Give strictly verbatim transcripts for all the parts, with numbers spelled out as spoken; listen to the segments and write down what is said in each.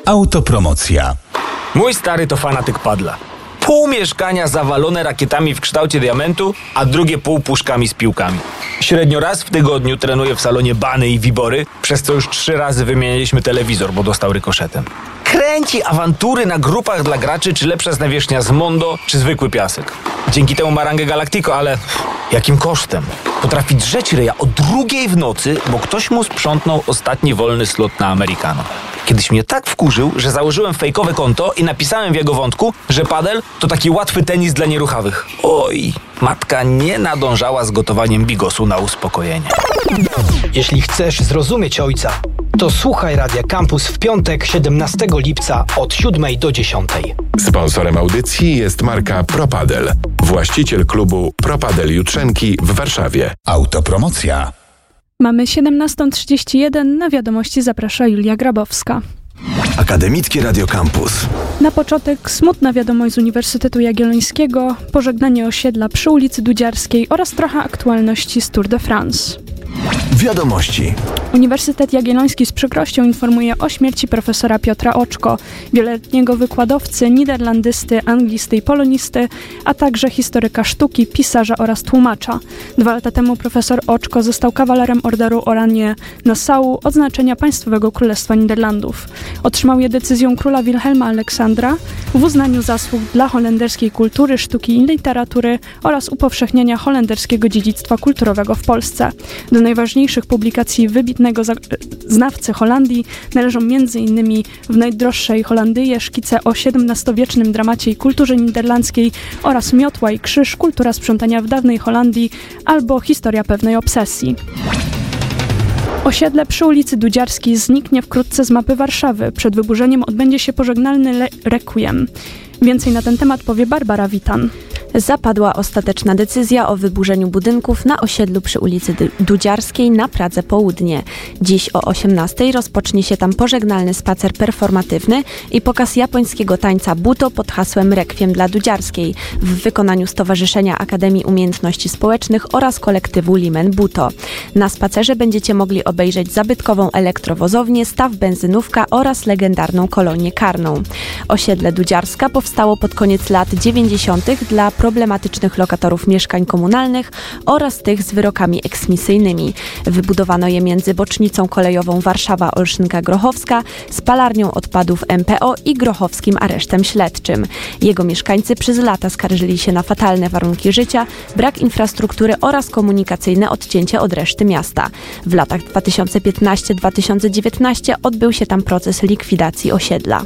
Autopromocja. Mój stary to fanatyk padla. Pół mieszkania zawalone rakietami w kształcie diamentu, a drugie pół puszkami z piłkami. Średnio raz w tygodniu trenuję w salonie bany i wibory, przez co już trzy razy wymieniliśmy telewizor, bo dostał rykoszetem. Kręci awantury na grupach dla graczy, czy lepsza z nawierzchnia z Mondo, czy zwykły piasek. Dzięki temu ma rangę Galactico, ale jakim kosztem? Potrafi drzeć ryja o drugiej w nocy, bo ktoś mu sprzątnął ostatni wolny slot na Americano. Kiedyś mnie tak wkurzył, że założyłem fejkowe konto i napisałem w jego wątku, że padel to taki łatwy tenis dla nieruchawych. Oj, matka nie nadążała z gotowaniem bigosu na uspokojenie. Jeśli chcesz zrozumieć ojca, to słuchaj Radia Campus w piątek, siedemnastego lipca od siódmej do dziesiątej. Sponsorem audycji jest marka Propadel, właściciel klubu Propadel Jutrzenki w Warszawie. Autopromocja. Mamy siedemnasta trzydzieści jeden, na wiadomości zaprasza Julia Grabowska. Akademickie Radio Campus. Na początek smutna wiadomość z Uniwersytetu Jagiellońskiego, pożegnanie osiedla przy ulicy Dudziarskiej oraz trochę aktualności z Tour de France. Wiadomości. Uniwersytet Jagielloński z przykrością informuje o śmierci profesora Piotra Oczko, wieloletniego wykładowcy, niderlandysty, anglisty i polonisty, a także historyka sztuki, pisarza oraz tłumacza. Dwa lata temu profesor Oczko został kawalerem Orderu Oranje Nassau, odznaczenia Państwowego Królestwa Niderlandów. Otrzymał je decyzją króla Wilhelma Aleksandra w uznaniu zasług dla holenderskiej kultury, sztuki i literatury oraz upowszechniania holenderskiego dziedzictwa kulturowego w Polsce. Do najważniejszych publikacji wybitnego znawcy Holandii należą między innymi W najdroższej Holandyje, szkice o siedemnastowiecznym dramacie i kulturze niderlandzkiej oraz Miotła i krzyż, kultura sprzątania w dawnej Holandii albo Historia pewnej obsesji. Osiedle przy ulicy Dudziarskiej zniknie wkrótce z mapy Warszawy. Przed wyburzeniem odbędzie się pożegnalny le- requiem. Więcej na ten temat powie Barbara Witan. Zapadła ostateczna decyzja o wyburzeniu budynków na osiedlu przy ulicy Dudziarskiej na Pradze Południe. Dziś o osiemnastej rozpocznie się tam pożegnalny spacer performatywny i pokaz japońskiego tańca Buto pod hasłem Rekwiem dla Dudziarskiej w wykonaniu Stowarzyszenia Akademii Umiejętności Społecznych oraz kolektywu Limen Buto. Na spacerze będziecie mogli obejrzeć zabytkową elektrowozownię, staw benzynówka oraz legendarną kolonię karną. Osiedle Dudziarska powstało pod koniec lat dziewięćdziesiątych dla problematycznych lokatorów mieszkań komunalnych oraz tych z wyrokami eksmisyjnymi. Wybudowano je między bocznicą kolejową Warszawa-Olszynka-Grochowska, spalarnią odpadów M P O i grochowskim aresztem śledczym. Jego mieszkańcy przez lata skarżyli się na fatalne warunki życia, brak infrastruktury oraz komunikacyjne odcięcie od reszty miasta. W latach dwa tysiące piętnastym do dwa tysiące dziewiętnastego odbył się tam proces likwidacji osiedla.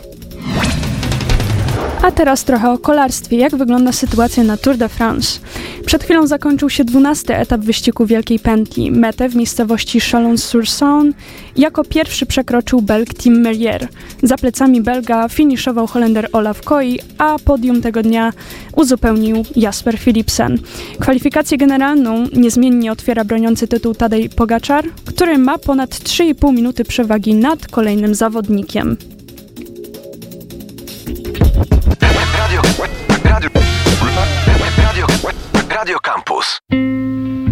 A teraz trochę o kolarstwie. Jak wygląda sytuacja na Tour de France? Przed chwilą zakończył się dwunasty etap wyścigu Wielkiej Pętli. Metę w miejscowości Chalon-sur-Saône jako pierwszy przekroczył Belg Tim Merlier. Za plecami Belga finiszował Holender Olaf Kooi, a podium tego dnia uzupełnił Jasper Philipsen. Kwalifikację generalną niezmiennie otwiera broniący tytuł Tadej Pogačar, który ma ponad trzy i pół minuty przewagi nad kolejnym zawodnikiem. Radio, radio, radio, radio Campus.